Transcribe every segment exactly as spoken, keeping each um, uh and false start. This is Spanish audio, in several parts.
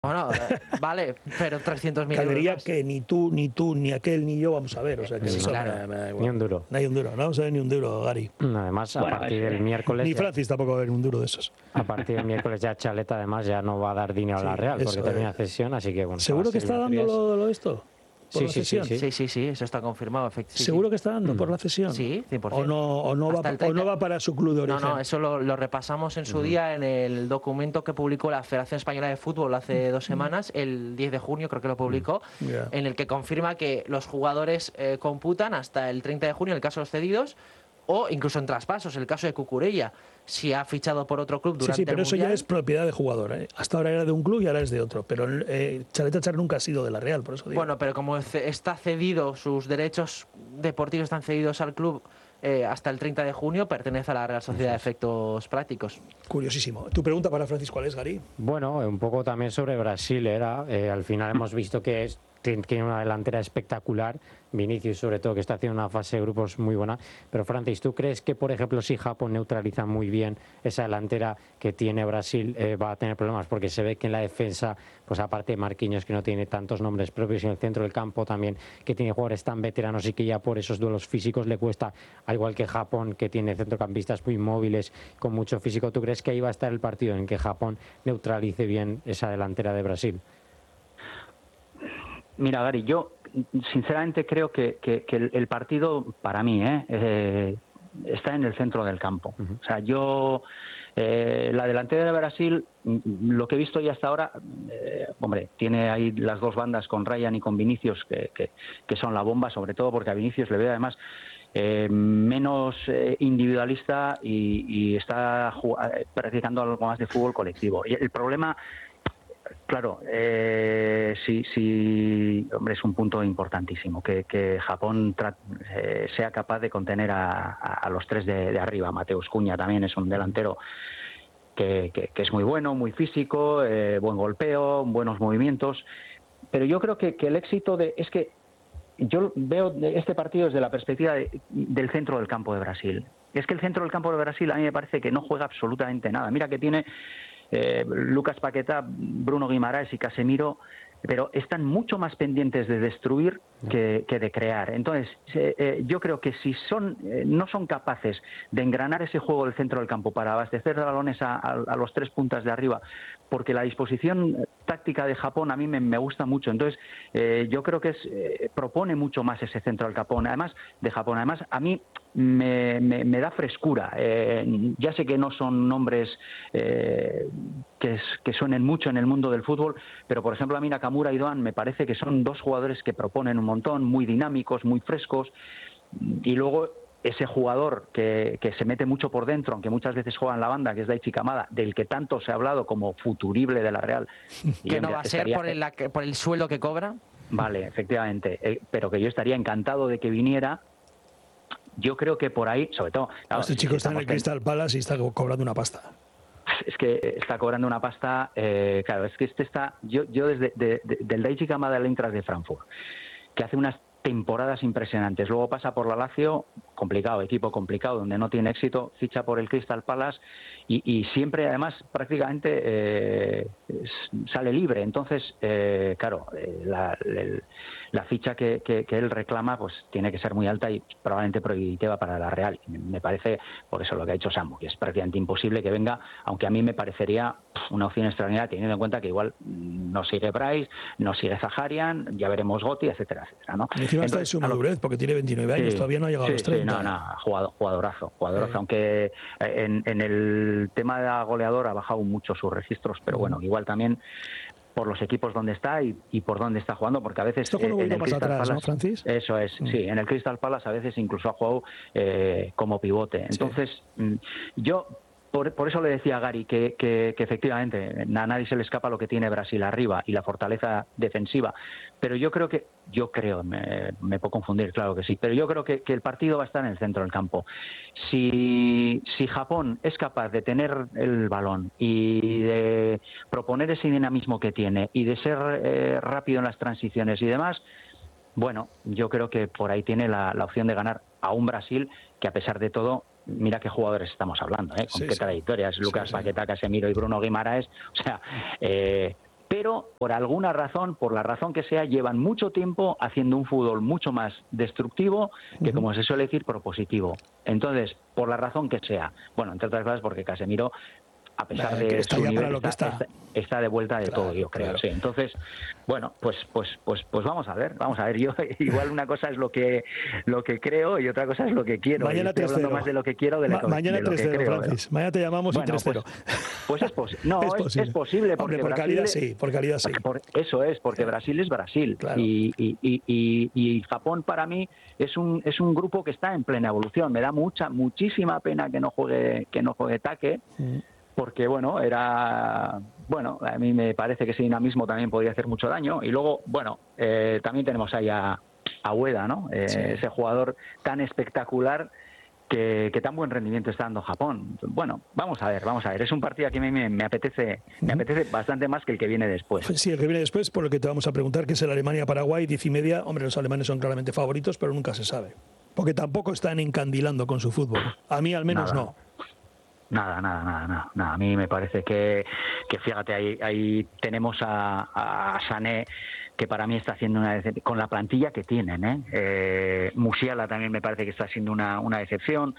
Bueno, eh, vale, pero trescientos mil euros Caldería más. que ni tú, ni tú, ni aquel, ni yo vamos a ver. O sea, que Sí, eso claro. me, me da igual. Ni un duro. No hay un duro, no vamos a ver ni un duro, Gary. Además, a Bueno, partir es- del miércoles... Ni ya- Francis tampoco va a haber un duro de esos. A partir del miércoles ya Chaleta además ya no va a dar dinero a la Sí, Real porque eso termina es. cesión, así que bueno. ¿Seguro va que a ser está ya dando frías. lo, lo esto? ¿Por Sí, la sí, sí, cesión? sí. Sí, sí, sí, eso está confirmado. efect- sí, ¿Seguro sí. que está dando por la cesión? Sí, cien por ¿O ciento. no, o no, va, Hasta el o treinta. no va para su club de No, origen? no, eso lo, lo repasamos en su uh-huh. día en el documento que publicó la Federación Española de Fútbol hace dos semanas, el diez de junio creo que lo publicó, uh-huh. yeah. en el que confirma que los jugadores eh, computan hasta el treinta de junio en el caso de los cedidos, o incluso en traspasos, el caso de Cucurella, si ha fichado por otro club durante Sí, sí, pero el eso Mundial. ya es propiedad de jugador, ¿eh? Hasta ahora era de un club y ahora es de otro. Pero eh, Chaleta Char nunca ha sido de la Real, por eso digo. Bueno, pero como está cedido, sus derechos deportivos están cedidos al club eh, hasta el treinta de junio, pertenece a la Real Sociedad de Efectos Prácticos. Curiosísimo. ¿Tu pregunta para Francis cuál es, Gary? Bueno, un poco también sobre Brasil era. Eh, al final hemos visto que es, tiene una delantera espectacular. Vinicius, sobre todo, que está haciendo una fase de grupos muy buena. Pero, Francis, ¿tú crees que, por ejemplo, si Japón neutraliza muy bien esa delantera que tiene Brasil, eh, va a tener problemas? Porque se ve que en la defensa, pues aparte de Marquinhos, que no tiene tantos nombres propios, y en el centro del campo también, que tiene jugadores tan veteranos y que ya por esos duelos físicos le cuesta, al igual que Japón, que tiene centrocampistas muy móviles, con mucho físico. ¿Tú crees que ahí va a estar el partido en que Japón neutralice bien esa delantera de Brasil? Mira, Gary, yo sinceramente creo que, que, que el partido, para mí, ¿eh? Eh, está en el centro del campo. Uh-huh. O sea, yo, eh, la delantera de Brasil, lo que he visto ya hasta ahora, eh, hombre, tiene ahí las dos bandas con Ryan y con Vinicius, que, que, que son la bomba, sobre todo porque a Vinicius le veo además eh, menos eh, individualista y, y está jug- practicando algo más de fútbol colectivo. Y el problema... Claro, eh, sí, sí, hombre, es un punto importantísimo que, que Japón tra- eh, sea capaz de contener a, a, a los tres de, de arriba. Mateus Cunha también es un delantero que, que, que es muy bueno, muy físico, eh, buen golpeo, buenos movimientos. Pero yo creo que, que el éxito de es que yo veo este partido desde la perspectiva de, del centro del campo de Brasil. Es que el centro del campo de Brasil a mí me parece que no juega absolutamente nada. Mira que tiene Eh, Lucas Paquetá, Bruno Guimaraes y Casemiro, pero están mucho más pendientes de destruir que, que de crear. Entonces, eh, eh, yo creo que si son eh, no son capaces de engranar ese juego del centro del campo para abastecer de balones a, a, a los tres puntas de arriba, porque la disposición táctica de Japón a mí me, me gusta mucho. Entonces, eh, yo creo que es, eh, propone mucho más ese centro del Japón, además de Japón. Además, a mí me, me, me da frescura. Eh, ya sé que no son nombres eh, que, es, que suenen mucho en el mundo del fútbol, pero por ejemplo a mí Nakamura y Doan me parece que son dos jugadores que proponen un montón, muy dinámicos, muy frescos, y luego ese jugador que, que se mete mucho por dentro, aunque muchas veces juega en la banda, que es Daichi Kamada, del que tanto se ha hablado como futurible de la Real. ¿Que no va a ser por el, por el sueldo que cobra? Vale, efectivamente, eh, pero que yo estaría encantado de que viniera. Yo creo que por ahí, sobre todo... Claro, este chico si está en el Crystal Palace y está cobrando una pasta. Es que está cobrando una pasta, eh, claro, es que este está, yo, yo desde de, de, del Daichi Kamada del Eintracht de Frankfurt, que hace unas temporadas impresionantes, luego pasa por la Lazio, complicado, equipo complicado, donde no tiene éxito, ficha por el Crystal Palace y, y siempre además prácticamente eh, sale libre. Entonces, eh, claro, eh, la, el, la ficha que, que, que él reclama pues tiene que ser muy alta y probablemente prohibitiva para la Real. Me parece, por eso lo que ha hecho Samu, que es prácticamente imposible que venga, aunque a mí me parecería una opción extraordinaria, teniendo en cuenta que igual no sigue Bryce, no sigue Zaharian, ya veremos Gotti, etcétera, etcétera, ¿no? Encima está en su madurez, porque tiene veintinueve años, sí, todavía no ha llegado sí, a los treinta. Sí, no, no, jugador, jugadorazo, jugadorazo, sí. Aunque en, en el tema de goleador ha bajado mucho sus registros, pero bueno, igual también por los equipos donde está y, y por dónde está jugando, porque a veces esto fue eh, en el más Crystal atrás, Palace, ¿no, Francis? Eso es, mm. sí, en el Crystal Palace a veces incluso ha jugado eh, como pivote. Entonces, sí. yo por, por eso le decía a Gary que, que, que efectivamente a nadie se le escapa lo que tiene Brasil arriba y la fortaleza defensiva, pero yo creo que, yo creo, me, me puedo confundir, claro que sí, pero yo creo que, que el partido va a estar en el centro del campo. Si, si Japón es capaz de tener el balón y de proponer ese dinamismo que tiene y de ser eh, rápido en las transiciones y demás, bueno, yo creo que por ahí tiene la, la opción de ganar a un Brasil que, a pesar de todo, mira qué jugadores estamos hablando, ¿eh? Con sí, qué sí. trayectorias, Lucas sí, sí. Paquetá, Casemiro y Bruno Guimaraes, o sea, eh, pero por alguna razón, por la razón que sea, llevan mucho tiempo haciendo un fútbol mucho más destructivo que, como se suele decir, propositivo. Entonces, por la razón que sea, bueno, entre otras cosas porque Casemiro, a pesar Nah, que de está su ya nivel, para lo que está, está. está, está de vuelta de Claro, todo, yo creo. claro. Sí. Entonces, bueno, pues, pues, pues, pues vamos a ver, vamos a ver. Yo igual una cosa es lo que lo que creo y otra cosa es lo que quiero. Mañana y estoy hablando tres cero. más de lo que quiero de, la, Ma mañana de lo tres que cero, creo. Francis. ¿Verdad? Mañana te llamamos bueno, y tres cero. Pues, pues es, posi no, es, es, posible. es posible. Porque Hombre, por Brasil, calidad sí, por calidad sí. Por, eso es, porque claro. Brasil es Brasil. Claro. Y, y, y, y, y Japón para mí es un es un grupo que está en plena evolución. Me da mucha, muchísima pena que no juegue, que no juegue Take. Mm. Porque, bueno, era... Bueno, a mí me parece que ese dinamismo también podría hacer mucho daño. Y luego, bueno, eh, también tenemos ahí a, a Ueda, ¿no? Eh, sí. Ese jugador tan espectacular que, que tan buen rendimiento está dando Japón. Bueno, vamos a ver, vamos a ver. Es un partido que a mí me, me apetece uh-huh. me apetece bastante más que el que viene después. Sí, el que viene después, por lo que te vamos a preguntar, que es el Alemania-Paraguay, diez y media. Hombre, los alemanes son claramente favoritos, pero nunca se sabe. Porque tampoco están encandilando con su fútbol. A mí al menos Nada. no. Nada, nada, nada, nada, nada. A mí me parece que, que fíjate, ahí, ahí tenemos a, a Sané, que para mí está haciendo una decepción, con la plantilla que tienen, ¿eh? eh Musiala también me parece que está siendo una, una decepción.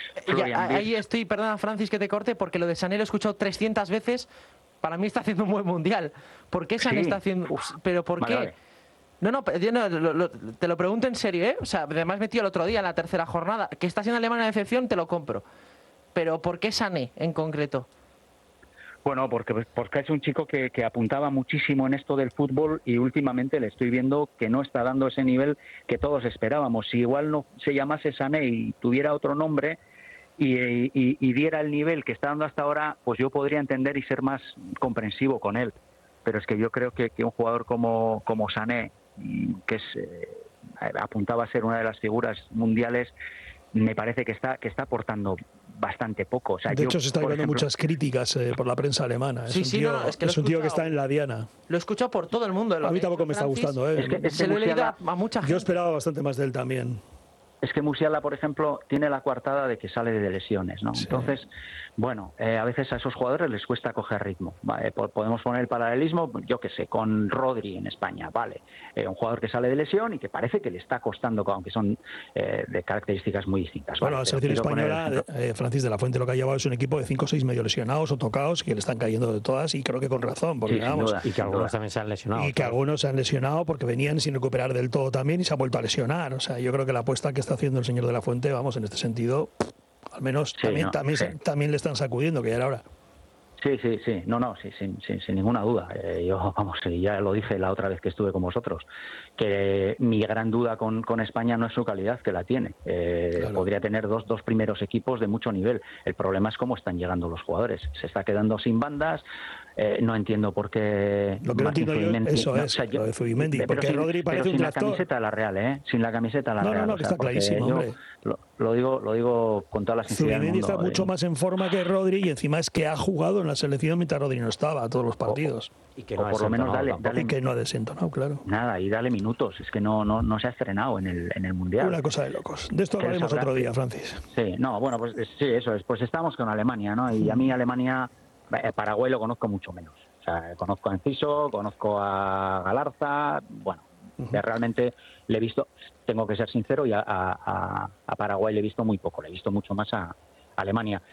Ya, ahí estoy, perdona Francis que te corte, porque lo de Sané lo he escuchado trescientas veces. Para mí está haciendo un buen mundial. ¿Por qué Sané sí. está haciendo...? Uf, ¿Pero por vale, qué? Vale. No, no, yo no lo, lo, te lo pregunto en serio, ¿eh? O sea, además metido el otro día en la tercera jornada. Que está siendo Alemania una decepción, te lo compro. Pero ¿por qué Sané en concreto? Bueno, porque, porque es un chico que, que apuntaba muchísimo en esto del fútbol y últimamente le estoy viendo que no está dando ese nivel que todos esperábamos. Si igual no se llamase Sané y tuviera otro nombre y, y, y diera el nivel que está dando hasta ahora, pues yo podría entender y ser más comprensivo con él. Pero es que yo creo que, que un jugador como, como Sané, que es, eh, apuntaba a ser una de las figuras mundiales, me parece que está que está aportando bastante poco. O sea, de yo, hecho, se están llevando muchas críticas eh, por la prensa alemana. Es, sí, un, sí, tío, no, no, es, que es un tío que está en la diana. Lo he escuchado por todo el mundo. A mí tampoco me está gustando. Eh. Es que, es se lo he leído a mucha gente. Yo esperaba bastante más de él también. Es que Musiala, por ejemplo, tiene la coartada de que sale de lesiones, ¿no? Sí. Entonces, bueno, eh, a veces a esos jugadores les cuesta coger ritmo. ¿Vale? Podemos poner el paralelismo, yo qué sé, con Rodri en España, ¿vale? Eh, un jugador que sale de lesión y que parece que le está costando, aunque son eh, de características muy distintas. Bueno, ¿vale? la selección española, eh, Francis de la Fuente, lo que ha llevado es un equipo de cinco o seis medio lesionados o tocados que le están cayendo de todas y creo que con razón. Porque, sí, vamos, duda, y que algunos también se han lesionado. Y que claro. algunos se han lesionado porque venían sin recuperar del todo también y se han vuelto a lesionar. O sea, yo creo que la apuesta que está haciendo el señor de la Fuente, vamos, en este sentido, al menos sí, también, no, también, sí. también le están sacudiendo, que ya era hora. Sí, sí, sí, no, no, sí, sin, sin, sin ninguna duda. Eh, yo, vamos, ya lo dije la otra vez que estuve con vosotros, que mi gran duda con, con España no es su calidad, que la tiene. Eh, claro. Podría tener dos, dos primeros equipos de mucho nivel. El problema es cómo están llegando los jugadores. Se está quedando sin bandas. Eh, no entiendo por qué. Lo que no entiendo yo, eso no, es, o sea, yo, lo de Zubimendi, porque sin, Rodri parece un sin tractor. Sin la camiseta la Real, ¿eh? Sin la camiseta la no, Real. No, no, que o sea, está clarísimo, yo, hombre. Lo, lo, digo, lo digo con toda la sinceridad Zubimendi del mundo, está mucho eh. más en forma que Rodri y encima es que ha jugado en la selección mientras Rodri no estaba a todos los partidos. O, y que no o por lo menos dale, dale. Y que no ha desentonado, claro. Nada, y dale minutos. Es que no, no, no se ha estrenado en el, en el Mundial. Una cosa de locos. De esto hablaremos otro día, Francis. Sí, no, bueno, pues sí, eso es. Pues estamos con Alemania, ¿no? Y a mí Alemania, eh, Paraguay lo conozco mucho menos. O sea, conozco a Enciso, conozco a Galarza, bueno, uh-huh. realmente le he visto, tengo que ser sincero, y a, a, a Paraguay le he visto muy poco, le he visto mucho más a, a Alemania.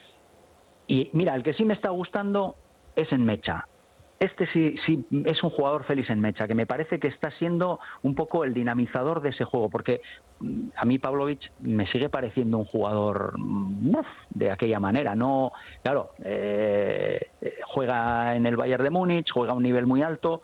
Y mira, el que sí me está gustando es Enmecha. Este sí, sí es un jugador feliz en Mecha, que me parece que está siendo un poco el dinamizador de ese juego, porque a mí Pavlovic me sigue pareciendo un jugador uf, de aquella manera. No, claro, eh, juega en el Bayern de Múnich, juega a un nivel muy alto,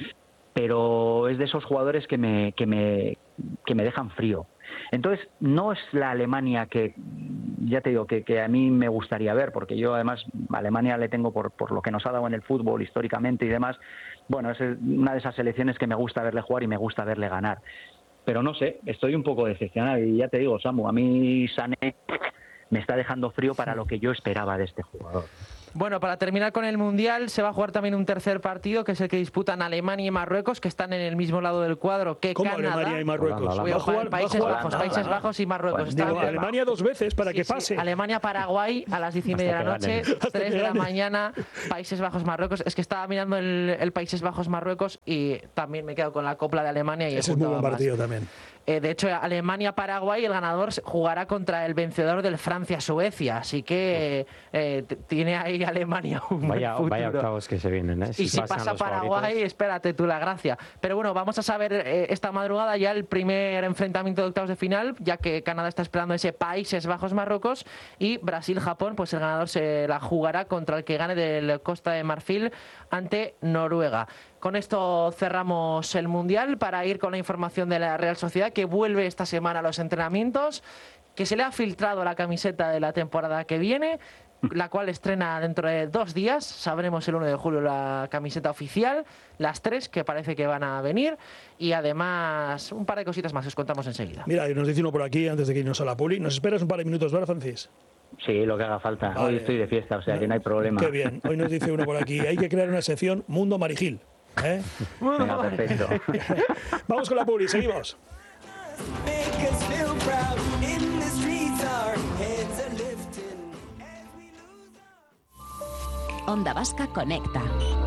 pero es de esos jugadores que me, que me, que me dejan frío. Entonces, no es la Alemania que, ya te digo, que, que a mí me gustaría ver, porque yo además a Alemania le tengo por, por lo que nos ha dado en el fútbol históricamente y demás. Bueno, es una de esas selecciones que me gusta verle jugar y me gusta verle ganar. Pero no sé, estoy un poco decepcionado y ya te digo, Samu, a mí Sané me está dejando frío para lo que yo esperaba de este jugador. Bueno, para terminar con el Mundial, se va a jugar también un tercer partido, que es el que disputan Alemania y Marruecos, que están en el mismo lado del cuadro que ¿Cómo Canadá. Alemania y Marruecos? Voy a jugar Países Bajos, Países Bajos y Marruecos. Digo, Alemania dos veces para sí, que sí. pase. Alemania-Paraguay a las diez y media de la noche, tres de la mañana, Países Bajos-Marruecos. Es que estaba mirando el, el Países Bajos-Marruecos y también me quedo con la copla de Alemania. Y ese es muy buen partido también. Eh, de hecho, Alemania-Paraguay, el ganador jugará contra el vencedor del Francia-Suecia. Así que eh, tiene ahí Alemania un vaya, buen vaya octavos que se vienen, ¿eh? Si y si pasa Paraguay, favoritos. Espérate tú la gracia. Pero bueno, vamos a saber eh, esta madrugada ya el primer enfrentamiento de octavos de final, ya que Canadá está esperando ese Países Bajos-Marruecos y Brasil-Japón, pues el ganador se la jugará contra el que gane del Costa de Marfil ante Noruega. Con esto cerramos el Mundial para ir con la información de la Real Sociedad, que vuelve esta semana a los entrenamientos, que se le ha filtrado la camiseta de la temporada que viene, la cual estrena dentro de dos días. Sabremos el uno de julio la camiseta oficial, las tres que parece que van a venir, y además un par de cositas más que os contamos enseguida. Mira, nos dice uno por aquí, antes de que irnos a la puli. ¿Nos esperas un par de minutos, verdad, Francis? Sí, lo que haga falta. Vale. Hoy estoy de fiesta, o sea que no hay problema. Qué bien. Hoy nos dice uno por aquí, hay que crear una sección Mundo Marijil. ¿Eh? Venga, perfecto. Vamos con la publi, seguimos. Onda Vasca Conecta.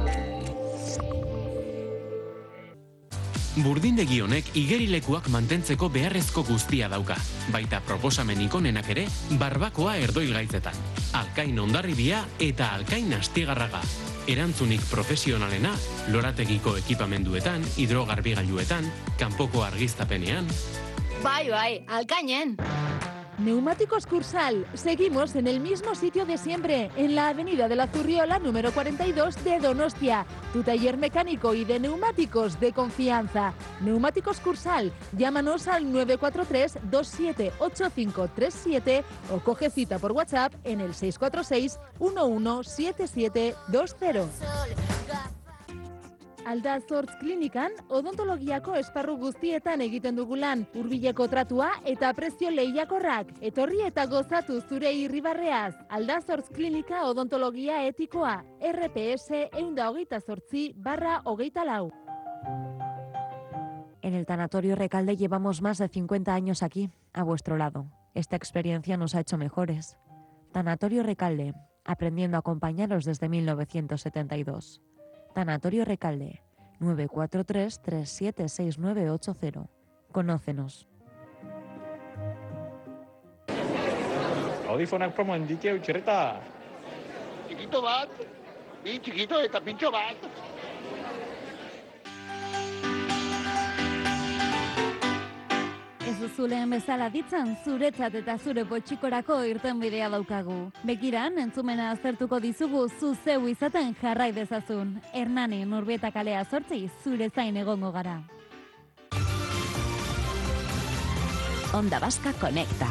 Burdindegi honek igerilekuak mantentzeko beharrezko guztia dauka. Baita proposamenik onenak ere, barbakoa erdoilgaitzetan. Alkain Hondarribia eta Alkain Astigarraga. Erantzunik profesionalena, lorategiko ekipamenduetan, hidrogarbigailuetan, kanpoko argiztapenean. Bai, bai, Alkainen. Neumáticos Cursal. Seguimos en el mismo sitio de siempre, en la avenida de la Zurriola número cuarenta y dos de Donostia. Tu taller mecánico y de neumáticos de confianza. Neumáticos Cursal. Llámanos al nueve cuatro tres, dos siete ocho cinco tres siete o coge cita por WhatsApp en el seis cuatro seis, uno uno siete siete dos cero. Aldazortz klinikan odontologiako esparru guztietan egiten dugu lan, hurbileko tratua eta prezio lehiakorrak. Etorri eta gozatu zure irribarreaz. Aldazortz klinika odontologia etikoa, R P S ehun hogeita zortzi barra hogeita lau. En el Tanatorio Recalde llevamos más de cincuenta años aquí, a vuestro lado. Esta experiencia nos ha hecho mejores. Tanatorio Recalde, aprendiendo a acompañaros desde mil novecientos setenta y dos. Tanatorio Recalde, nueve cuatro tres, tres siete seis nueve ocho cero. Conócenos. Audifonak promo handike utxerreta. Txikito bat, bi txikito eta pintxo bat. Ez duzuleen bezala ditzan, zuretzat eta zure potxikorako irtenbidea daukagu. Begiran, entzumena aztertuko dizugu zu zeu izaten jarrai dezazun. Hernani, Nurbieta kalea zortzi, zure zain egongo gara. Onda Vasca Conecta.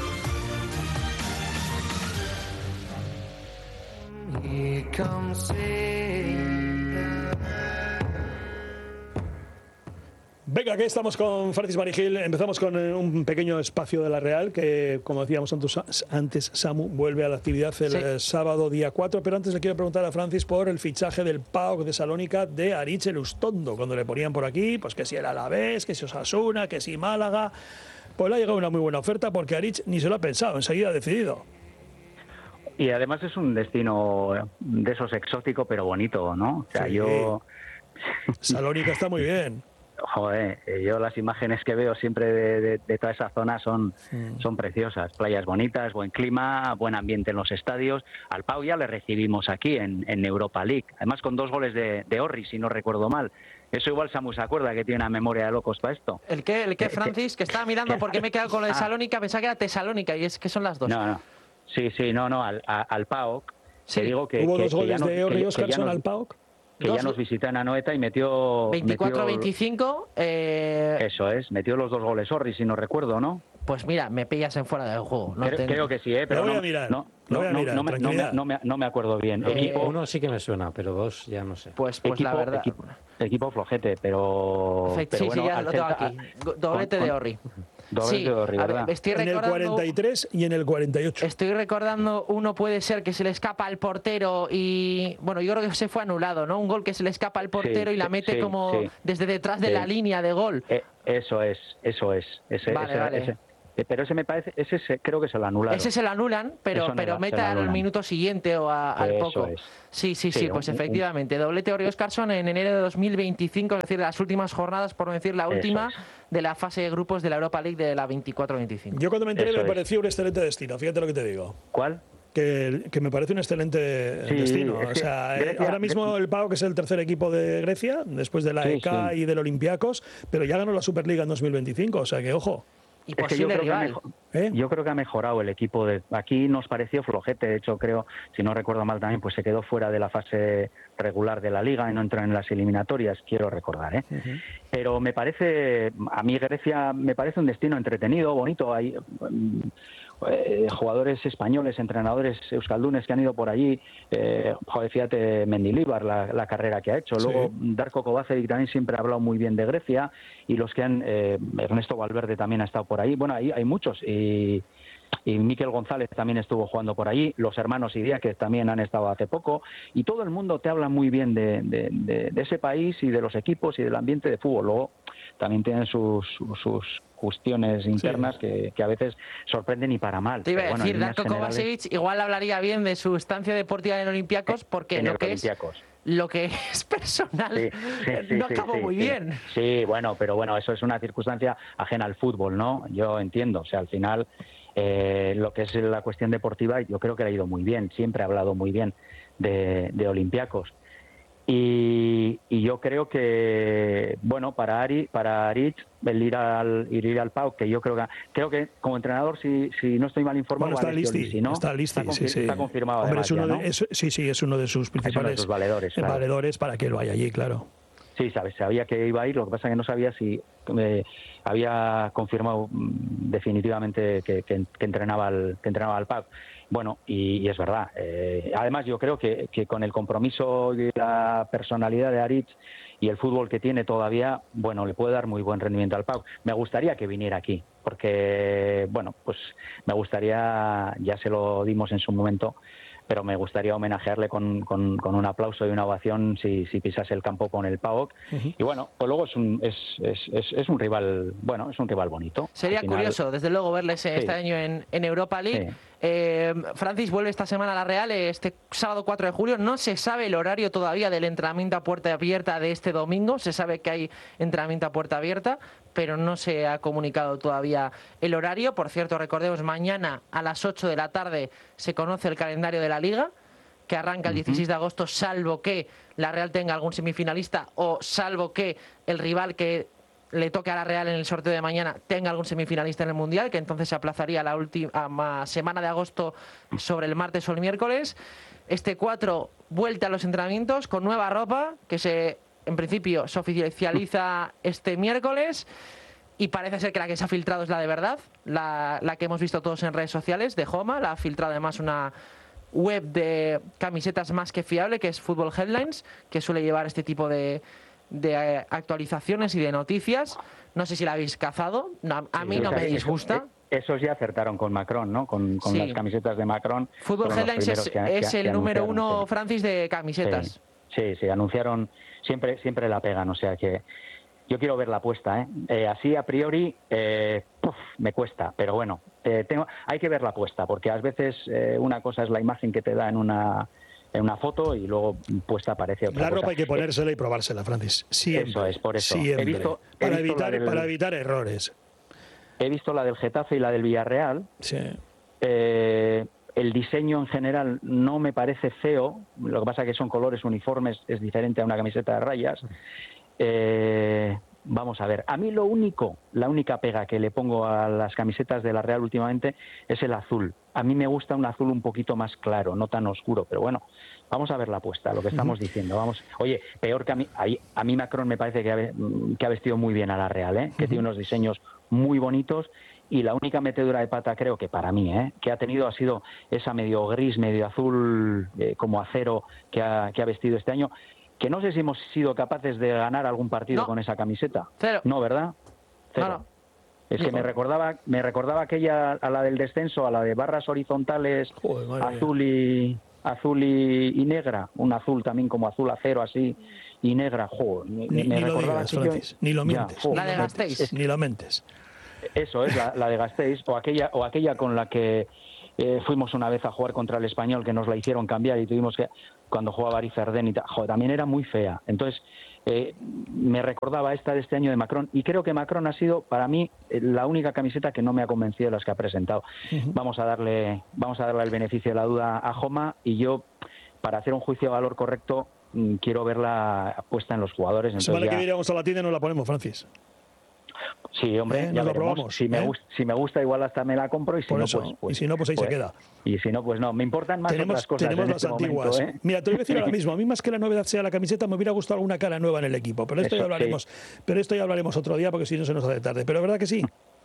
Venga, aquí estamos con Francis Marijil. Empezamos con un pequeño espacio de la Real, que, como decíamos antes, Samu vuelve a la actividad el sí. sábado día cuatro. Pero antes le quiero preguntar a Francis por el fichaje del P A O K de Salónica de Aritz Elustondo. Cuando le ponían por aquí, pues que si era Alavés, que si Osasuna, que si Málaga. Pues le ha llegado una muy buena oferta porque Aritz ni se lo ha pensado, enseguida ha decidido. Y además es un destino de esos exótico pero bonito, ¿no? O sea, sí. yo... Salónica está muy bien. Joder, yo las imágenes que veo siempre de, de, de toda esa zona son, mm. son preciosas. Playas bonitas, buen clima, buen ambiente en los estadios. Al P A O ya le recibimos aquí en, en Europa League. Además con dos goles de, de Orri, si no recuerdo mal. Eso igual Samu se acuerda, que tiene una memoria de locos para esto. ¿El qué, el qué Francis? Que estaba mirando porque me he quedado con lo de Salónica, pensaba que era Tesalónica y es que son las dos. No, no. Sí, sí, no, no, al, a, al P A O K. Sí. Te digo que, ¿Hubo que, dos goles que de Orri y Oscarson al P A O K? Que dos, ya nos visitó en Anoeta y metió... veinticuatro a veinticinco. Eh... Eso es, metió los dos goles Orri, si no recuerdo, ¿no? Pues mira, me pillas en fuera del juego. No creo, te... creo que sí, ¿eh? Pero lo voy no, a mirar. No, lo voy a no, mirar, no, me, no, me, no, me, no me acuerdo bien. Eh, equipo, uno sí que me suena, pero dos ya no sé. Pues, pues equipo, la verdad... Equipo, equipo flojete, pero... Perfecto, pero sí, bueno, sí, ya lo tengo Celta, aquí. Doblete con, de Orri. Doblete Sí, de Orri, a ver, ¿verdad? estoy En el recordando, cuarenta y tres y en el cuarenta y ocho. estoy recordando uno puede ser que se le escapa al portero y, bueno, yo creo que se fue anulado, ¿no? Un gol que se le escapa al portero Sí, y la sí, mete sí, como sí. desde detrás de Sí. la línea de gol. Eh, eso es, eso es. Ese, Vale, ese, vale. ese. Eh, Pero ese me parece, ese se, creo que se lo anularon. Ese se lo anulan, pero, Eso no pero era, mete se lo al anulan. minuto siguiente o a- al Eso poco. es. Sí, sí, sí, Sí, pues un- un- efectivamente. Doblete Orri Óscarsson en enero de dos mil veinticinco, es decir, las últimas jornadas, por no decir la Eso última, es. de la fase de grupos de la Europa League de la veinticuatro veinticinco. Yo cuando me enteré Eso me es. pareció un excelente destino, fíjate lo que te digo. ¿Cuál? Que, que me parece un excelente Sí, destino. es O que sea, eh, Grecia- ahora mismo el PAOK es el tercer equipo de Grecia, después de la Sí, E K sí. y del Olympiacos, pero ya ganó la Superliga en dos mil veinticinco, o sea que ojo. Y Es que yo posible creo que, ha rival. mejo- ¿Eh? yo creo que ha mejorado el equipo. De aquí nos pareció flojete, de hecho creo, si no recuerdo mal también, pues se quedó fuera de la fase regular de la Liga y no entró en las eliminatorias, quiero recordar, ¿eh? Pero me parece, a mí Grecia me parece un destino entretenido, bonito. Hay mm, eh, jugadores españoles, entrenadores euskaldunes que han ido por allí. Eh, joder, fíjate Mendilibar, la, la carrera que ha hecho. Luego Sí. Darko Kovacevic también siempre ha hablado muy bien de Grecia, y los que han, eh, Ernesto Valverde también ha estado por ahí. Bueno, ahí hay muchos, y y Miquel González también estuvo jugando por allí, los hermanos Iría, que también han estado hace poco, y todo el mundo te habla muy bien de, de, de, de ese país y de los equipos y del ambiente de fútbol. Luego también tienen sus, sus cuestiones internas Sí. que, que a veces sorprenden y para mal. Te iba a Pero bueno, en decir, líneas Darko generales, Kovacevic igual hablaría bien de su estancia deportiva en Olympiacos, porque en lo el que es Olympiacos. lo que es personal Sí, sí, sí, no sí, acabó sí, muy sí. bien. Sí, bueno, pero bueno, eso es una circunstancia ajena al fútbol, ¿no? Yo entiendo, o sea, al final eh, lo que es la cuestión deportiva, yo creo que le ha ido muy bien, siempre ha hablado muy bien de, de Olympiacos. Y, y yo creo que, bueno, para Ari, para Aritz, el ir al, ir al PAOK, que yo creo que, creo que como entrenador, si, si no estoy mal informado, Bueno, está va Alessio Listi, Lisi, ¿no? está Listi, Está sí, confir- sí. está confirmado Hombre, además es uno ya, de, ¿no? es- sí, sí, es uno de sus principales sus valedores, claro. valedores para que él vaya allí, claro. Sí, sabes, sabía que iba a ir, lo que pasa es que no sabía si eh, había confirmado mm, definitivamente que, que, que entrenaba al que entrenaba al PAOK. Bueno, y, y es verdad. Eh, además, yo creo que, que con el compromiso y la personalidad de Aritz y el fútbol que tiene todavía, bueno, le puede dar muy buen rendimiento al PAOK. Me gustaría que viniera aquí, porque, bueno, pues me gustaría, ya se lo dimos en su momento, pero me gustaría homenajearle con, con, con un aplauso y una ovación si, si pisase el campo con el PAOK. Uh-huh. Y bueno, pues luego es un, es, es, es, es un rival, bueno, es un rival bonito. Sería final, curioso, desde luego, verles sí. este año en, en Europa League. Sí. Eh, Francis vuelve esta semana a la Real, este sábado cuatro de julio. No se sabe el horario todavía del entrenamiento a puerta abierta de este domingo. Se sabe que hay entrenamiento a puerta abierta, pero no se ha comunicado todavía el horario. Por cierto, recordemos, mañana a las ocho de la tarde se conoce el calendario de la Liga, que arranca el dieciséis de agosto, salvo que la Real tenga algún semifinalista o salvo que el rival que le toque a la Real en el sorteo de mañana tenga algún semifinalista en el Mundial, que entonces se aplazaría la última semana de agosto sobre el martes o el miércoles. Este cuatro, vuelta a los entrenamientos con nueva ropa, que se en principio se oficializa este miércoles, y parece ser que la que se ha filtrado es la de verdad, la, la que hemos visto todos en redes sociales, de Joma. La ha filtrado además una web de camisetas más que fiable, que es Football Headlines, que suele llevar este tipo de, de actualizaciones y de noticias. No sé si la habéis cazado, no, a mí sí, no me disgusta. Esos ya acertaron con Macron, ¿no? Con, con sí. las camisetas de Macron. Football Headlines es, que, es que, el que número uno, sí. Francis, de camisetas. Sí, sí, sí, anunciaron, siempre, siempre la pegan, o sea que yo quiero ver la apuesta, ¿eh? eh así a priori eh, puff, me cuesta, pero bueno, eh, tengo, hay que ver la apuesta, porque a veces eh, una cosa es la imagen que te da en una en una foto y luego puesta aparece otra La ropa cosa. hay que ponérsela y probársela, Francis. Siempre. Eso es, por eso. Siempre. He visto, he para, visto evitar, del, para evitar errores. He visto la del Getafe y la del Villarreal. Sí. Eh, el diseño en general no me parece feo, lo que pasa es que son colores uniformes, es diferente a una camiseta de rayas. Eh, vamos a ver, a mí lo único, la única pega que le pongo a las camisetas de la Real últimamente es el azul. A mí me gusta un azul un poquito más claro, no tan oscuro, pero bueno, vamos a ver la apuesta, lo que estamos uh-huh. diciendo. Vamos, oye, peor que a mí, a mí Macron me parece que ha, que ha vestido muy bien a la Real, ¿eh? que uh-huh. tiene unos diseños muy bonitos. Y la única metedura de pata, creo que para mí, ¿eh? que ha tenido ha sido esa medio gris, medio azul, eh, como acero que ha, que ha vestido este año, que no sé si hemos sido capaces de ganar algún partido no. con esa camiseta. Cero. No, ¿verdad? Cero. No, no. Es que me recordaba, me recordaba aquella, a la del descenso, a la de barras horizontales, Joder, azul y azul y, y negra, un azul también como azul acero así y negra. Joder, me, ni, me ni recordaba lo digas, Francis, ni lo mientes. Ya, la de Gasteiz. Ni lo mentes. Eso es, la, la de Gasteiz, o aquella, o aquella con la que eh, fuimos una vez a jugar contra el Español, que nos la hicieron cambiar y tuvimos que, cuando jugaba Arizardén y tal, joder, también era muy fea. Entonces, eh, me recordaba esta de este año de Macron, y creo que Macron ha sido, para mí, la única camiseta que no me ha convencido de las que ha presentado. Uh-huh. Vamos a darle, vamos a darle el beneficio de la duda a Joma, y yo, para hacer un juicio de valor correcto, quiero verla puesta en los jugadores. La semana ya... que viene vamos a la tienda y nos la ponemos, Francis. Sí, hombre, eh, ya lo veremos. Probamos, si, me ¿eh? gusta, si me gusta, igual hasta me la compro, y si, no, eso, pues, pues, y si no, pues ahí pues, se queda. Y si no, pues no. Me importan más tenemos, otras cosas. Tenemos en las este antiguas. Momento, ¿eh? Mira, te voy a decir ahora mismo, a mí más que la novedad sea la camiseta, me hubiera gustado alguna cara nueva en el equipo. Pero esto eso, ya hablaremos. Sí. Pero esto ya hablaremos otro día, porque si no se nos hace tarde. Pero ¿verdad que sí?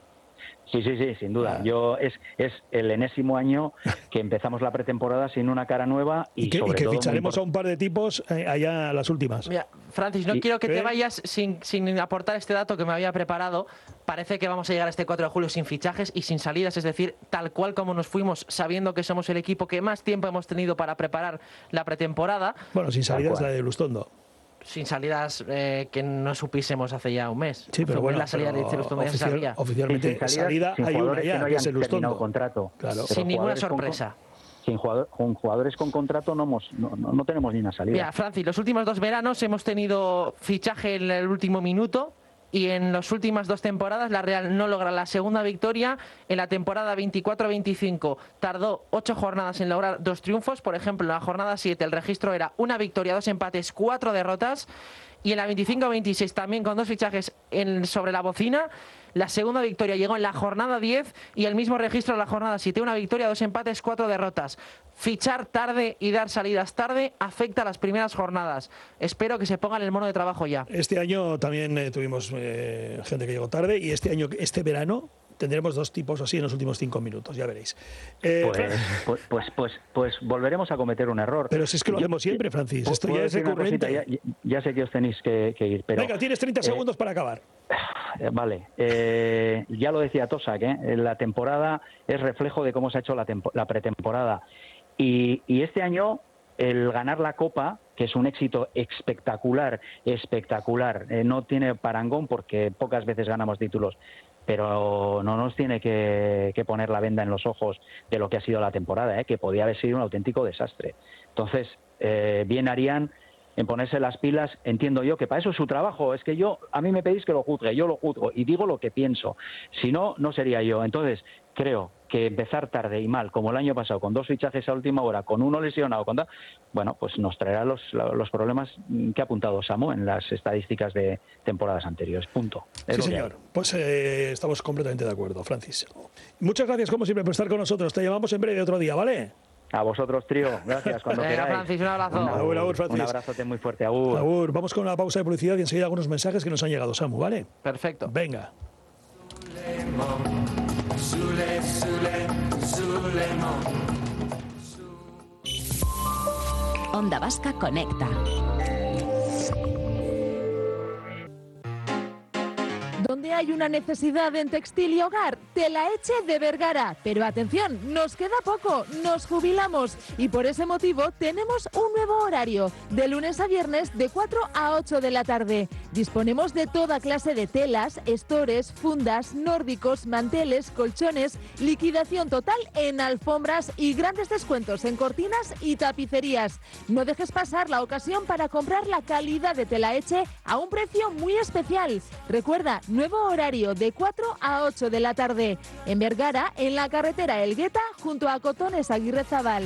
Sí, sí, sí, sin duda. Ah. Yo es, es el enésimo año que empezamos la pretemporada sin una cara nueva y, y que, sobre y que todo ficharemos a un par de tipos eh, allá a las últimas. Mira, Francis, no y, quiero que ¿eh? te vayas sin, sin aportar este dato que me había preparado. Parece que vamos a llegar a este cuatro de julio sin fichajes y sin salidas, es decir, tal cual como nos fuimos, sabiendo que somos el equipo que más tiempo hemos tenido para preparar la pretemporada. Bueno, sin salidas la de Lustondo. Sin salidas eh, que no supiésemos hace ya un mes. Sí, pero bueno, la salida de Lustondo oficial, ya sabía. Oficialmente sí, salida sin hay una ya, que no que es el terminado Lustondo. Contrato. Claro. Sin ninguna sorpresa. Con, sin jugador, con jugadores con contrato no, hemos, no, no, no tenemos ni una salida. Mira, Francis, los últimos dos veranos hemos tenido fichaje en el último minuto. Y en las últimas dos temporadas la Real no logra la segunda victoria. En la temporada veinticuatro veinticinco tardó ocho jornadas en lograr dos triunfos. Por ejemplo, en la jornada siete el registro era una victoria, dos empates, cuatro derrotas. Y en la veinticinco veintiséis también con dos fichajes en, sobre la bocina. La segunda victoria llegó en la jornada diez y el mismo registro en la jornada siete. Una victoria, dos empates, cuatro derrotas. Fichar tarde y dar salidas tarde afecta a las primeras jornadas. Espero que se pongan el mono de trabajo ya. Este año también eh, tuvimos eh, gente que llegó tarde y este año, este verano, tendremos dos tipos así en los últimos cinco minutos, ya veréis. Eh, pues, pues, pues, pues, pues volveremos a cometer un error. Pero si es que lo Yo, hacemos siempre, Francis. Esto ya es recurrente. Ya, ya sé que os tenéis que, que ir, pero... Venga, tienes treinta eh, segundos para acabar. Eh, vale. Eh, ya lo decía Tosak, ¿eh? La temporada es reflejo de cómo se ha hecho la, la pretemporada. Y, y este año, el ganar la Copa, que es un éxito espectacular, espectacular, eh, no tiene parangón porque pocas veces ganamos títulos, pero no nos tiene que, que poner la venda en los ojos de lo que ha sido la temporada, ¿eh? Que podía haber sido un auténtico desastre. Entonces, eh, bien harían en ponerse las pilas. Entiendo yo que para eso es su trabajo. Es que yo, a mí me pedís que lo juzgue, yo lo juzgo y digo lo que pienso. Si no, no sería yo. Entonces, creo que empezar tarde y mal, como el año pasado, con dos fichajes a última hora, con uno lesionado, con tal, bueno, pues nos traerá los, los problemas que ha apuntado Samu en las estadísticas de temporadas anteriores. Punto. Es sí, señor. Pues eh, estamos completamente de acuerdo, Francis. Muchas gracias, como siempre, por estar con nosotros. Te llamamos en breve otro día, ¿vale? A vosotros, trío. Gracias, cuando Venga, queráis. Francis, un abrazo. Un, agur, agur, Francis. Un abrazote muy fuerte. Agur. Agur. Vamos con una pausa de publicidad y enseguida algunos mensajes que nos han llegado, Samu, ¿vale? Perfecto. Venga. Onda Vasca Conecta. Donde hay una necesidad en textil y hogar, Telaetxe de Vergara. Pero atención, nos queda poco, nos jubilamos y por ese motivo tenemos un nuevo horario, de lunes a viernes de cuatro a ocho de la tarde. Disponemos de toda clase de telas, estores, fundas, nórdicos, manteles, colchones, liquidación total en alfombras y grandes descuentos en cortinas y tapicerías. No dejes pasar la ocasión para comprar la calidad de Telaetxe a un precio muy especial. Recuerda, nuevo horario de cuatro a ocho de la tarde. En Vergara, en la carretera Elgueta, junto a Cotones Aguirrezabal.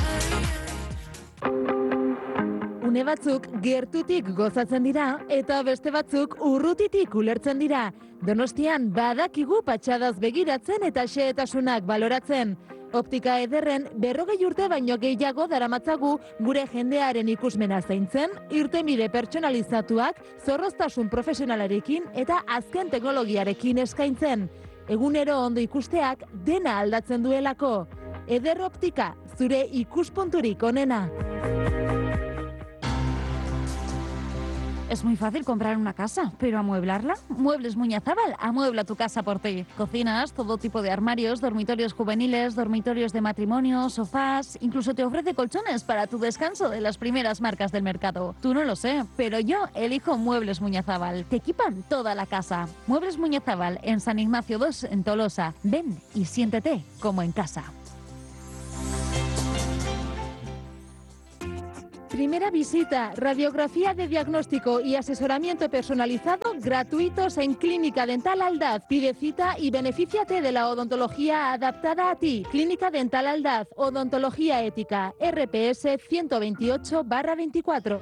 Une batzuk gertutik gozatzen dira eta beste batzuk urrutitik ulertzen dira. Donostian badakigu patxadaz begiratzen eta xehetasunak baloratzen. Optika ederren berrogei urte baino gehiago daramatzagu gure jendearen ikusmena zaintzen, irtenbide pertsonalizatuak, zorroztasun profesionalarekin eta azken teknologiarekin eskaintzen. Egunero ondo ikusteak dena aldatzen duelako. Eder Optika, zure ikuspunturik onena. Es muy fácil comprar una casa, pero amueblarla. Muebles Muñazábal amuebla tu casa por ti. Cocinas, todo tipo de armarios, dormitorios juveniles, dormitorios de matrimonio, sofás, incluso te ofrece colchones para tu descanso de las primeras marcas del mercado. Tú no lo sé, pero yo elijo Muebles Muñazábal. Te equipan toda la casa. Muebles Muñazábal en San Ignacio dos en Tolosa. Ven y siéntete como en casa. Primera visita, radiografía de diagnóstico y asesoramiento personalizado gratuitos en Clínica Dental Aldaz. Pide cita y benefíciate de la odontología adaptada a ti. Clínica Dental Aldaz, odontología ética, R P S ciento veintiocho barra veinticuatro.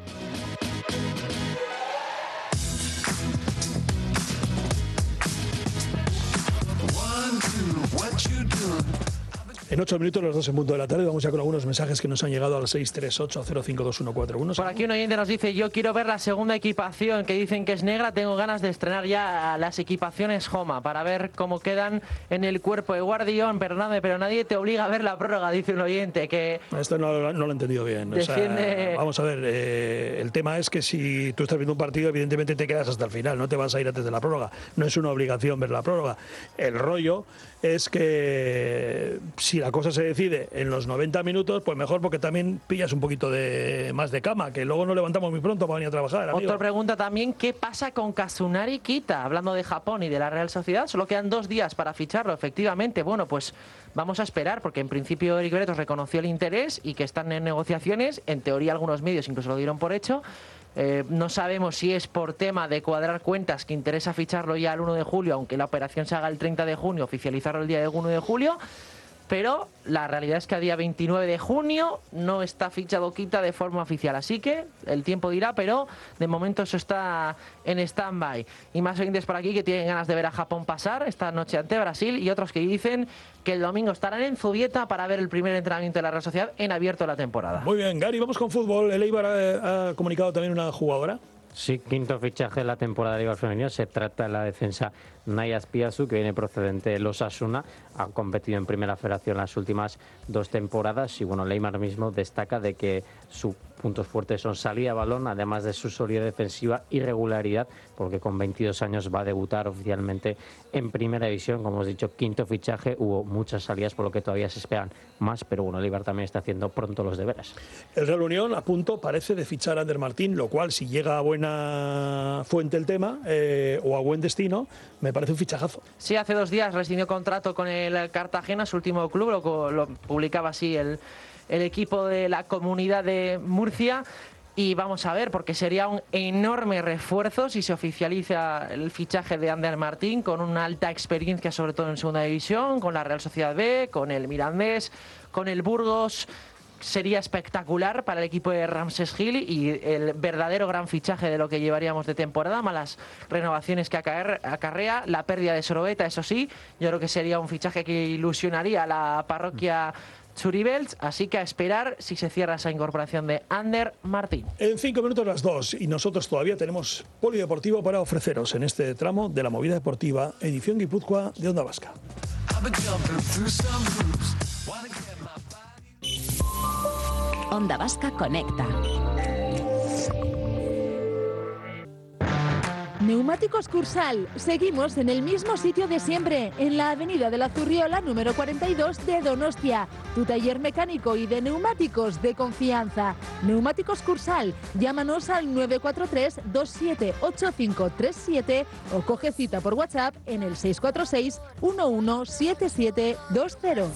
En ocho minutos, los dos en punto de la tarde, vamos ya con algunos mensajes que nos han llegado al seis tres ocho cero cinco dos uno cuatro uno. Por aquí un oyente nos dice: yo quiero ver la segunda equipación, que dicen que es negra. Tengo ganas de estrenar ya las equipaciones Homa para ver cómo quedan en el cuerpo de Guardión. Perdóname, pero nadie te obliga a ver la prórroga, dice un oyente. Que Esto no, no lo he entendido bien. Defiende... O sea, vamos a ver, eh, el tema es que si tú estás viendo un partido, evidentemente te quedas hasta el final, no te vas a ir antes de la prórroga. No es una obligación ver la prórroga. El rollo es que si la cosa se decide en los noventa minutos, pues mejor, porque también pillas un poquito de más de cama, que luego nos levantamos muy pronto para venir a trabajar. Amigo. Otra pregunta también: ¿qué pasa con Kazunari Kita? Hablando de Japón y de la Real Sociedad, solo quedan dos días para ficharlo, efectivamente. Bueno, pues vamos a esperar, porque en principio Eric Bretos reconoció el interés y que están en negociaciones. En teoría algunos medios incluso lo dieron por hecho. Eh, no sabemos si es por tema de cuadrar cuentas que interesa ficharlo ya el uno de julio, aunque la operación se haga el treinta de junio, oficializarlo el día del uno de julio. Pero la realidad es que a día veintinueve de junio no está fichado Kita de forma oficial. Así que el tiempo dirá, pero de momento eso está en stand-by. Y más oyentes por aquí que tienen ganas de ver a Japón pasar esta noche ante Brasil, y otros que dicen que el domingo estarán en Zubieta para ver el primer entrenamiento de la Real Sociedad en abierto de la temporada. Muy bien, Gary, vamos con fútbol. El Eibar ha, ha comunicado también una jugadora. Sí, quinto fichaje de la temporada de Eibar femenino. Se trata de la defensa Naya Spiazu, que viene procedente de los Osasuna. Ha competido en Primera Federación las últimas dos temporadas y bueno, el Eibar mismo destaca de que sus puntos fuertes son salida de balón, además de su solidez defensiva y regularidad, porque con veintidós años va a debutar oficialmente en Primera División. Como hemos dicho, quinto fichaje, hubo muchas salidas, por lo que todavía se esperan más, pero bueno, el Eibar también está haciendo pronto los deberes. El Real Unión a punto parece de fichar a Ander Martín, lo cual, si llega a buena fuente el tema, eh, o a buen destino, me parece un fichajazo. Sí, hace dos días rescindió contrato con el Cartagena, su último club, lo, lo publicaba así el, el equipo de la Comunidad de Murcia. Y vamos a ver, porque sería un enorme refuerzo si se oficializa el fichaje de Ander Martín, con una alta experiencia, sobre todo en Segunda División, con la Real Sociedad B, con el Mirandés, con el Burgos. Sería espectacular para el equipo de Ramses Gil y el verdadero gran fichaje de lo que llevaríamos de temporada, malas renovaciones que acarrea, la pérdida de Sorobeta, eso sí. Yo creo que sería un fichaje que ilusionaría a la parroquia Churibels, así que a esperar si se cierra esa incorporación de Ander Martín. En cinco minutos las dos, y nosotros todavía tenemos polideportivo para ofreceros en este tramo de la movida deportiva, edición Guipúzcoa de Onda Vasca. Onda Vasca Conecta. Neumáticos Cursal. Seguimos en el mismo sitio de siempre, en la avenida de la Zurriola número cuarenta y dos de Donostia. Tu taller mecánico y de neumáticos de confianza. Neumáticos Cursal. Llámanos al nueve cuatro tres, dos siete ocho cinco tres siete o coge cita por WhatsApp en el seis cuatro seis, uno uno siete siete dos cero.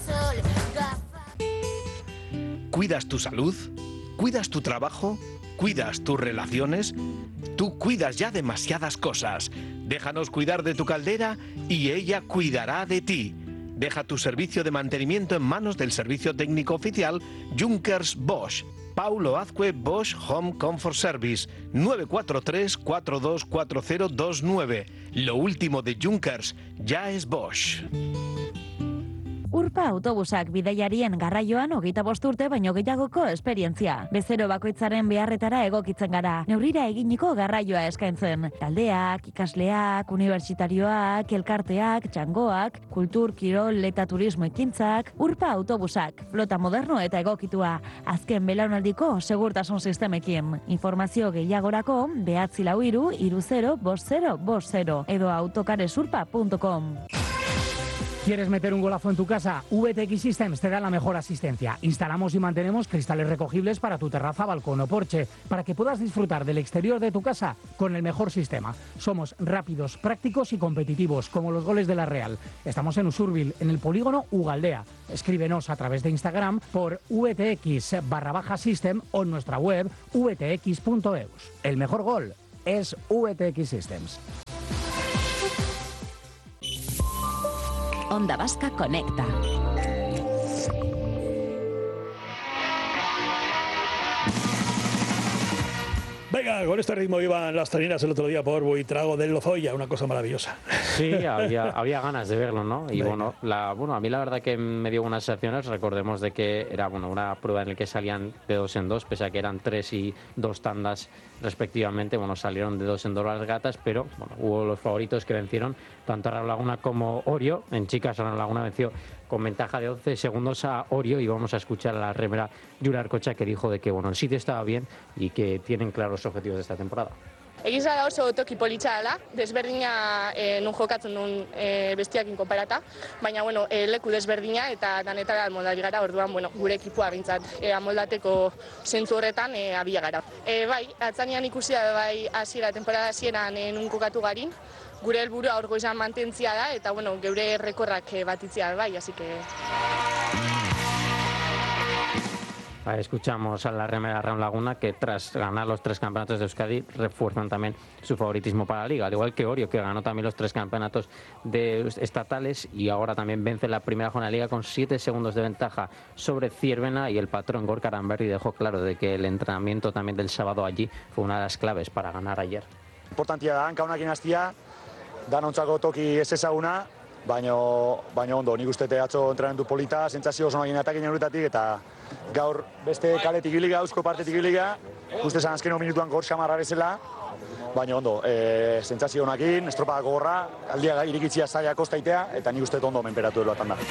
¿Cuidas tu salud? ¿Cuidas tu trabajo? ¿Cuidas tus relaciones? Tú cuidas ya demasiadas cosas. Déjanos cuidar de tu caldera y ella cuidará de ti. Deja tu servicio de mantenimiento en manos del servicio técnico oficial Junkers Bosch. Paulo Azcue Bosch Home Comfort Service, nueve cuatro tres, cuatro dos cuatro cero dos nueve. Lo último de Junkers ya es Bosch. Urpa autobusak bidaiarien garraioan hogeita bost urte baino gehiagoko esperientzia. Bezero bakoitzaren beharretara egokitzen gara. Neurrira eginiko garraioa eskaintzen. Taldeak, ikasleak, unibertsitarioak, elkarteak, txangoak, kultur, kirol eta turismo ekintzak, Urpa autobusak, flota moderno eta egokitua. Azken belaunaldiko segurtasun sistemekin. Informazio gehiagorako behatzi lau hiru hiru zero bost zero bost zero edo autocaresurpa punto com. ¿Quieres meter un golazo en tu casa? V T X Systems te da la mejor asistencia. Instalamos y mantenemos cristales recogibles para tu terraza, balcón o porche, para que puedas disfrutar del exterior de tu casa con el mejor sistema. Somos rápidos, prácticos y competitivos, como los goles de la Real. Estamos en Usurbil, en el polígono Ugaldea. Escríbenos a través de Instagram por vtx barra baja system o en nuestra web v t x punto e u s. El mejor gol es V T X Systems. Onda Vasca Conecta. Venga, con este ritmo iban las tarinas el otro día por Buitrago del Lozoya, una cosa maravillosa. Sí, había, había ganas de verlo, ¿no? Y Venga. bueno, la, bueno, a mí la verdad que me dio unas sensaciones. Recordemos de que era bueno, una prueba en la que salían de dos en dos, pese a que eran tres y dos tandas respectivamente. Bueno, salieron de dos en dos las gatas, pero bueno, hubo los favoritos que vencieron tanto a Laguna como Orio. En chicas, Laguna venció con ventaja de once segundos a Orio, y vamos a escuchar a la remera Yura Arcocha, que dijo de que bueno, el sitio estaba bien y que tienen claros los objetivos de esta temporada. Egiza da oso toki politxa dela, desberdina e, nun jokatzen duen e, bestiakin konparata, baina bueno, e, leku desberdina eta danetara almoldari gara, orduan bueno, gure ekipua bintzat e, amoldateko zentzu horretan e, abia gara. E, bai, atzanean ikusi da bai hasiera temporada hasieran e, nun kokatu garin, gure helburua hor goizan mantentzia da eta bueno, geure rekorrak e, batitzia bai, así que... Escuchamos a la remera Raúl Laguna, que tras ganar los tres campeonatos de Euskadi refuerzan también su favoritismo para la Liga, al igual que Orio, que ganó también los tres campeonatos de estatales y ahora también vence la primera jornada de Liga con siete segundos de ventaja sobre Ciervena, y el patrón Gorka Aranberri dejó claro de que el entrenamiento también del sábado allí fue una de las claves para ganar ayer. Importantia da, hanka honakin hastia, danontzako toki ez ezaguna, baino, baino ondo, nik uste atzo entrenamendu polita, sentsazio oso nagin atakin euretatik, eta gaur beste kaletik iliga, eusko partetik iliga, uste zan azkeno minutuan gor xamarra bezala, baina ondo, e, sentsazio honakin, estropada gogorra, aldia irikitzia zaila kostaitea, eta nik uste ondo menperatu delo atan da.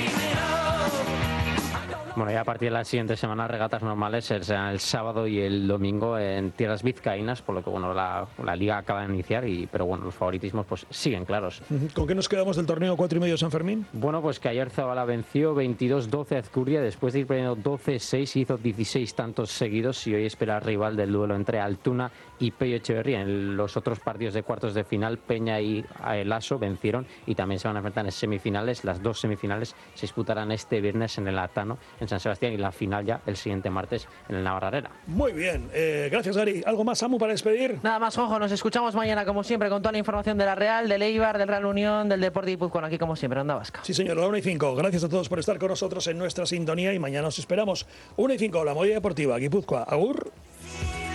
Bueno, y a partir de la siguiente semana regatas normales serán el sábado y el domingo en tierras vizcaínas, por lo que bueno, la, la liga acaba de iniciar, y, pero bueno, los favoritismos pues siguen claros. ¿Con qué nos quedamos del torneo cuatro y medio San Fermín? Bueno, pues que ayer Zabala venció veintidós doce a Ezcurdia, después de ir perdiendo doce seis, hizo dieciséis tantos seguidos, y hoy espera rival del duelo entre Altuna y Pello Echeverría. En los otros partidos de cuartos de final, Peña y Lasso vencieron, y también se van a enfrentar en semifinales. Las dos semifinales se disputarán este viernes en el Atano, en San Sebastián, y la final ya el siguiente martes en el Navarrarena. Muy bien, eh, gracias Gary. ¿Algo más, Samu, para despedir? Nada más, Juanjo, nos escuchamos mañana como siempre con toda la información de la Real, del Eibar, del Real Unión, del Deportivo Guipúzcoa, aquí como siempre, Onda Vasca. Sí señor, la una y cinco. Gracias a todos por estar con nosotros en nuestra sintonía, y mañana os esperamos. una y cinco, la Movida Deportiva, Guipúzcoa. Agur.